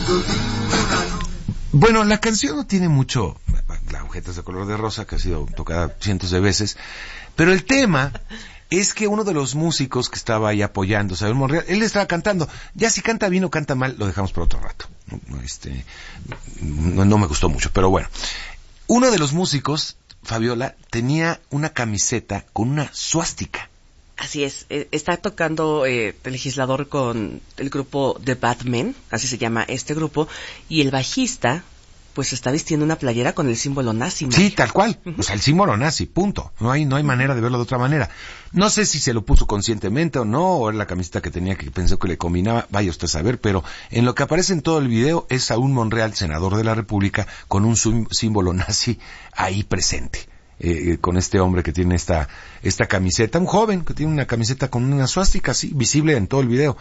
Bueno, la canción no tiene mucho, la agujeta es de color de rosa, que ha sido tocada cientos de veces, pero el tema es que uno de los músicos que estaba ahí apoyando, Saúl Monreal, él estaba cantando. Ya si canta bien o canta mal, lo dejamos para otro rato. No me gustó mucho, pero bueno. Uno de los músicos, Fabiola, tenía una camiseta con una suástica. Así es, está tocando el legislador con el grupo The Bad Men, así se llama este grupo, y el bajista pues está vistiendo una playera con el símbolo nazi. Mario. Sí, tal cual, o sea, el símbolo nazi, punto. No hay manera de verlo de otra manera. No sé si se lo puso conscientemente o no, o era la camiseta que tenía que pensó que le combinaba, vaya usted a saber, pero en lo que aparece en todo el video es Saúl Monreal, senador de la República, con un símbolo nazi ahí presente. Con este hombre que tiene esta camiseta, un joven que tiene una camiseta con una suástica así, visible en todo el video.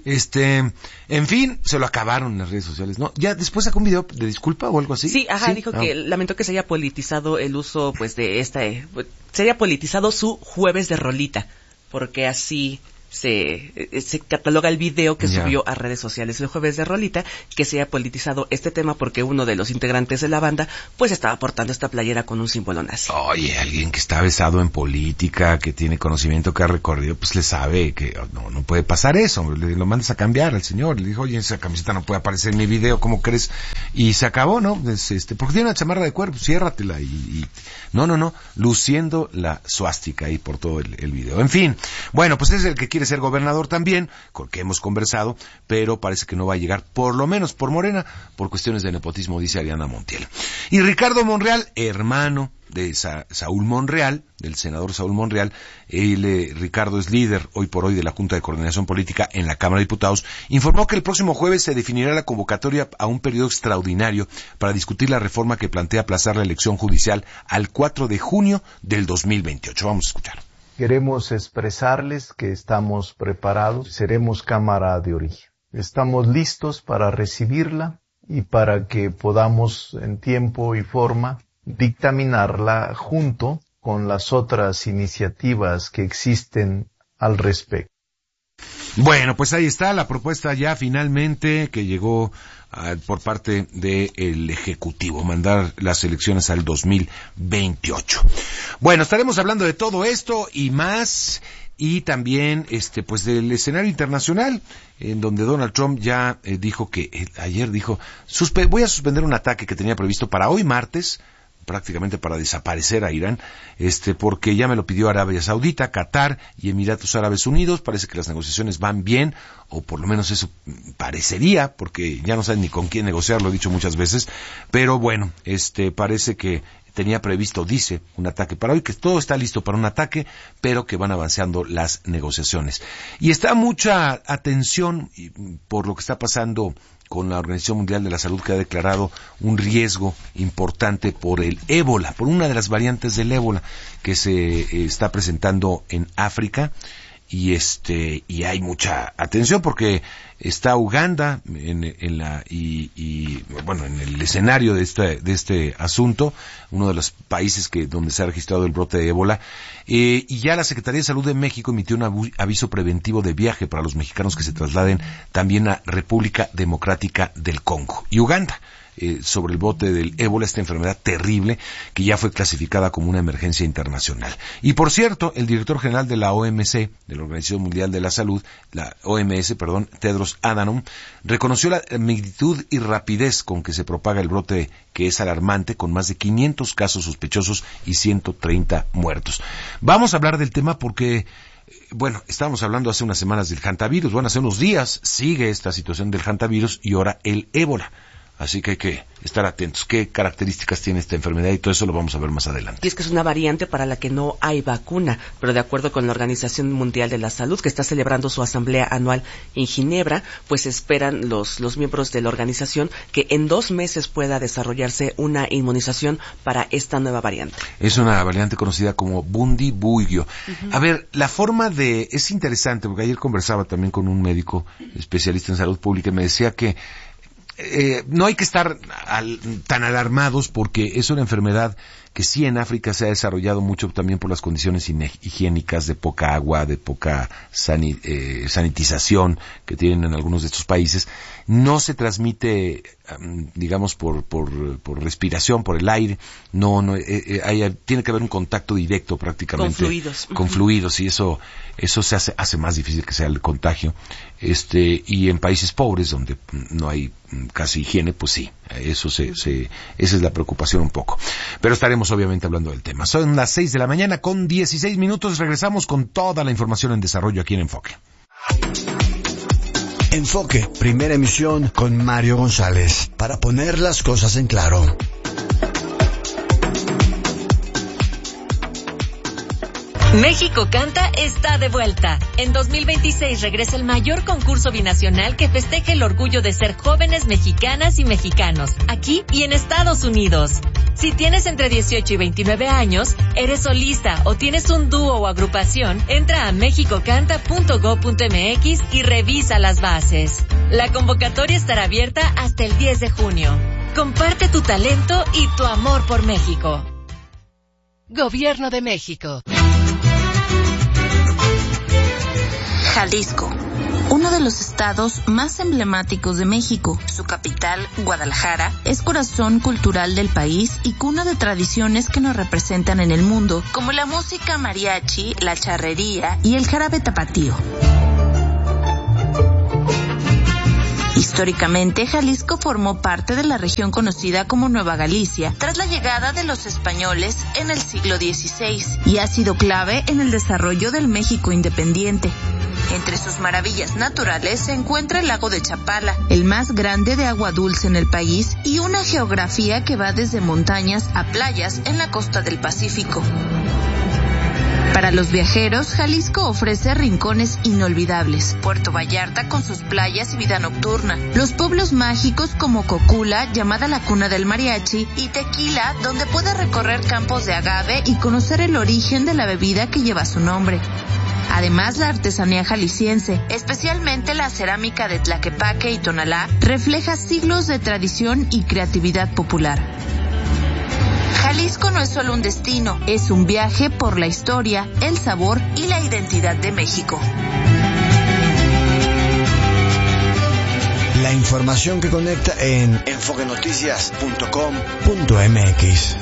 En fin, se lo acabaron en las redes sociales, ¿no? Ya después sacó un video de disculpa o algo así. Sí, dijo que lamentó que se haya politizado el uso, pues, de se haya politizado su jueves de rolita, porque así se cataloga el video que subió a redes sociales el jueves de rolita, que se haya politizado este tema porque uno de los integrantes de la banda pues estaba portando esta playera con un símbolo nazi. Oye, alguien que está versado en política, que tiene conocimiento, que ha recorrido, pues le sabe que no puede pasar eso. Le lo mandas a cambiar al señor, le dijo, oye, esa camiseta no puede aparecer en mi video, ¿cómo crees? Y se acabó, ¿no? Porque tiene una chamarra de cuero, ciérratela y no, luciendo la suástica ahí por todo el video. En fin, bueno, pues es el que quiere ser gobernador también, con el que hemos conversado, pero parece que no va a llegar, por lo menos por Morena, por cuestiones de nepotismo, dice Ariana Montiel. Y Ricardo Monreal, hermano de Saúl Monreal, del senador Saúl Monreal, Ricardo es líder hoy por hoy de la Junta de Coordinación Política en la Cámara de Diputados, informó que el próximo jueves se definirá la convocatoria a un periodo extraordinario para discutir la reforma que plantea aplazar la elección judicial al 4 de junio del 2028. Vamos a escuchar. Queremos expresarles que estamos preparados, seremos Cámara de Origen. Estamos listos para recibirla y para que podamos en tiempo y forma dictaminarla junto con las otras iniciativas que existen al respecto. Bueno, pues ahí está la propuesta ya finalmente que llegó por parte del Ejecutivo, mandar las elecciones al 2028. Bueno, estaremos hablando de todo esto y más, y también pues del escenario internacional, en donde Donald Trump ya dijo que ayer dijo, voy a suspender un ataque que tenía previsto para hoy martes, prácticamente para desaparecer a Irán, porque ya me lo pidió Arabia Saudita, Qatar y Emiratos Árabes Unidos. Parece que las negociaciones van bien, o por lo menos eso parecería, porque ya no saben ni con quién negociar, lo he dicho muchas veces, pero bueno, parece que tenía previsto, dice, un ataque para hoy, que todo está listo para un ataque, pero que van avanzando las negociaciones. Y está mucha atención por lo que está pasando con la Organización Mundial de la Salud, que ha declarado un riesgo importante por el ébola, por una de las variantes del ébola que se está presentando en África, y hay mucha atención porque está Uganda en el escenario de este asunto, uno de los países donde se ha registrado el brote de ébola, y ya la Secretaría de Salud de México emitió un aviso preventivo de viaje para los mexicanos que se trasladen también a República Democrática del Congo y Uganda, sobre el brote del ébola, esta enfermedad terrible que ya fue clasificada como una emergencia internacional. Y por cierto, el director general de la OMC, de la Organización Mundial de la Salud, Tedros Adhanom, reconoció la magnitud y rapidez con que se propaga el brote, que es alarmante, con más de 500 casos sospechosos y 130 muertos. Vamos a hablar del tema porque estábamos hablando hace unas semanas del hantavirus, hace unos días sigue esta situación del hantavirus y ahora el ébola. Así que hay que estar atentos. ¿Qué características tiene esta enfermedad? Y todo eso lo vamos a ver más adelante. Y es que es una variante para la que no hay vacuna, pero de acuerdo con la Organización Mundial de la Salud, que está celebrando su asamblea anual en Ginebra, pues esperan los miembros de la organización que en 2 meses pueda desarrollarse una inmunización para esta nueva variante. Es una variante conocida como Bundibugyo. Uh-huh. A ver, la forma es interesante, porque ayer conversaba también con un médico especialista en salud pública y me decía que no hay que estar tan alarmados porque es una enfermedad que sí en África se ha desarrollado mucho también por las condiciones higiénicas, de poca agua, de poca sanitización que tienen en algunos de estos países. No se transmite, digamos, por respiración, por el aire. Tiene que haber un contacto directo prácticamente. Con fluidos, y eso se hace más difícil que sea el contagio. Y en países pobres donde no hay casi higiene, pues sí, esa es la preocupación un poco. Pero estaremos obviamente hablando del tema. Son las 6 de la mañana con 16 minutos. Regresamos con toda la información en desarrollo aquí en Enfoque. Enfoque, primera emisión con Mario González, para poner las cosas en claro. México Canta está de vuelta. En 2026 regresa el mayor concurso binacional que festeja el orgullo de ser jóvenes mexicanas y mexicanos, aquí y en Estados Unidos. Si tienes entre 18 y 29 años, eres solista o tienes un dúo o agrupación, entra a mexicocanta.go.mx y revisa las bases. La convocatoria estará abierta hasta el 10 de junio. Comparte tu talento y tu amor por México. Gobierno de México. Jalisco, uno de los estados más emblemáticos de México. Su capital, Guadalajara, es corazón cultural del país y cuna de tradiciones que nos representan en el mundo, como la música mariachi, la charrería y el jarabe tapatío. Históricamente, Jalisco formó parte de la región conocida como Nueva Galicia tras la llegada de los españoles en el siglo XVI y ha sido clave en el desarrollo del México independiente. Entre sus maravillas naturales se encuentra el lago de Chapala, el más grande de agua dulce en el país, y una geografía que va desde montañas a playas en la costa del Pacífico. Para los viajeros, Jalisco ofrece rincones inolvidables. Puerto Vallarta con sus playas y vida nocturna. Los pueblos mágicos como Cocula, llamada la cuna del mariachi, y Tequila, donde puede recorrer campos de agave y conocer el origen de la bebida que lleva su nombre. Además, la artesanía jalisciense, especialmente la cerámica de Tlaquepaque y Tonalá, refleja siglos de tradición y creatividad popular. Jalisco no es solo un destino, es un viaje por la historia, el sabor y la identidad de México. La información que conecta en enfoquenoticias.com.mx.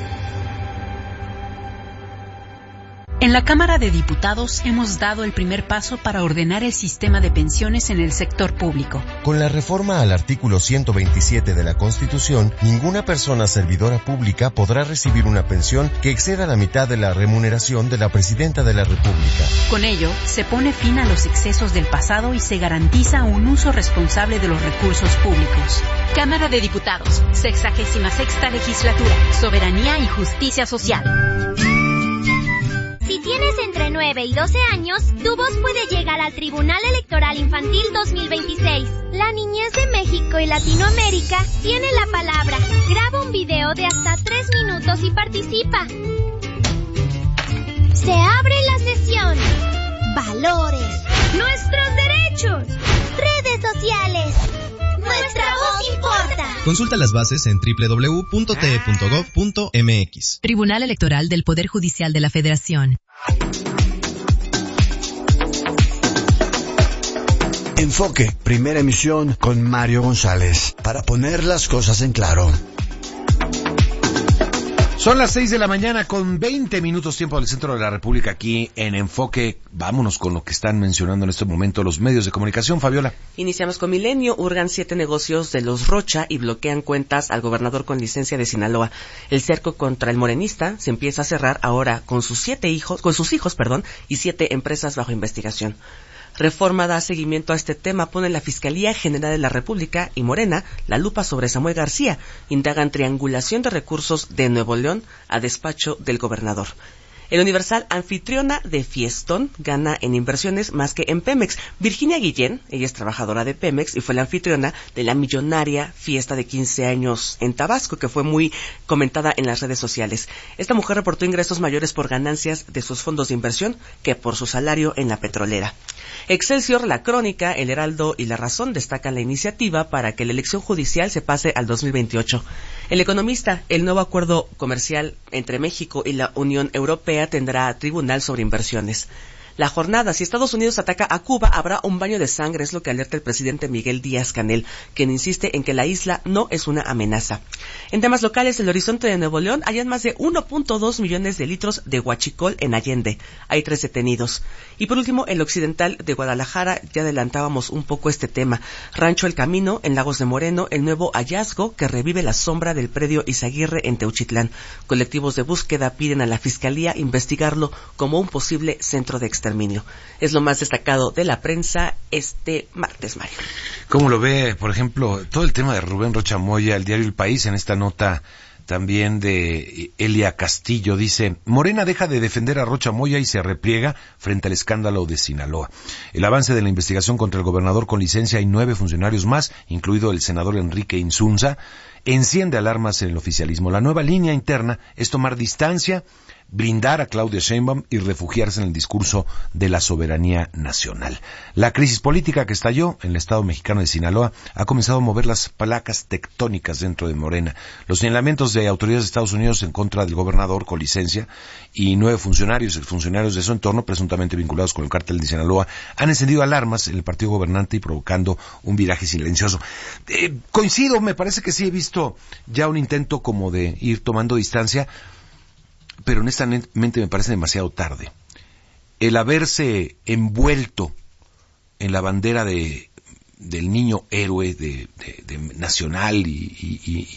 En la Cámara de Diputados hemos dado el primer paso para ordenar el sistema de pensiones en el sector público. Con la reforma al artículo 127 de la Constitución, ninguna persona servidora pública podrá recibir una pensión que exceda la mitad de la remuneración de la Presidenta de la República. Con ello, se pone fin a los excesos del pasado y se garantiza un uso responsable de los recursos públicos. Cámara de Diputados, 66ª Legislatura, Soberanía y Justicia Social. Si tienes entre 9 y 12 años, tu voz puede llegar al Tribunal Electoral Infantil 2026. La niñez de México y Latinoamérica tiene la palabra. Graba un video de hasta 3 minutos y participa. Se abre la sesión. Valores. Nuestros derechos. Redes sociales. Nuestra voz importa. Consulta las bases en www.te.gov.mx. Tribunal Electoral del Poder Judicial de la Federación. Enfoque, primera emisión con Mario González, para poner las cosas en claro. Son las 6 de la mañana con 20 minutos tiempo del centro de la República aquí en Enfoque. Vámonos con lo que están mencionando en este momento los medios de comunicación, Fabiola. Iniciamos con Milenio. Hurgan 7 negocios de los Rocha y bloquean cuentas al gobernador con licencia de Sinaloa. El cerco contra el morenista se empieza a cerrar ahora con sus hijos, y 7 empresas bajo investigación. Reforma da seguimiento a este tema, pone la Fiscalía General de la República y Morena la lupa sobre Samuel García. Indagan triangulación de recursos de Nuevo León a despacho del gobernador. El Universal, anfitriona de fiestón, gana en inversiones más que en Pemex. Virginia Guillén, ella es trabajadora de Pemex y fue la anfitriona de la millonaria fiesta de 15 años en Tabasco, que fue muy comentada en las redes sociales. Esta mujer reportó ingresos mayores por ganancias de sus fondos de inversión que por su salario en la petrolera. Excelsior, La Crónica, El Heraldo y La Razón destacan la iniciativa para que la elección judicial se pase al 2028. El Economista, el nuevo acuerdo comercial entre México y la Unión Europea tendrá tribunal sobre inversiones. La Jornada, si Estados Unidos ataca a Cuba, habrá un baño de sangre, es lo que alerta el presidente Miguel Díaz-Canel, quien insiste en que la isla no es una amenaza. En temas locales, El Horizonte de Nuevo León, hallan más de 1.2 millones de litros de huachicol en Allende. Hay 3 detenidos. Y por último, El Occidental de Guadalajara, ya adelantábamos un poco este tema. Rancho El Camino, en Lagos de Moreno, el nuevo hallazgo que revive la sombra del predio Izaguirre en Teuchitlán. Colectivos de búsqueda piden a la Fiscalía investigarlo como un posible centro de exterminio. Es lo más destacado de la prensa este martes, Mario. ¿Cómo lo ve, por ejemplo, todo el tema de Rubén Rocha Moya, el diario El País, en esta nota también de Elia Castillo? Dice: Morena deja de defender a Rocha Moya y se repliega frente al escándalo de Sinaloa. El avance de la investigación contra el gobernador con licencia y 9 funcionarios más, incluido el senador Enrique Insunza, enciende alarmas en el oficialismo. La nueva línea interna es tomar distancia, blindar a Claudia Sheinbaum y refugiarse en el discurso de la soberanía nacional. La crisis política que estalló en el estado mexicano de Sinaloa ha comenzado a mover las placas tectónicas dentro de Morena. Los señalamientos de autoridades de Estados Unidos en contra del gobernador con licencia y 9 exfuncionarios de su entorno presuntamente vinculados con el cártel de Sinaloa han encendido alarmas en el partido gobernante y provocando un viraje silencioso. Coincido, me parece que sí he visto ya un intento como de ir tomando distancia, pero honestamente me parece demasiado tarde. El haberse envuelto en la bandera del niño héroe de nacional y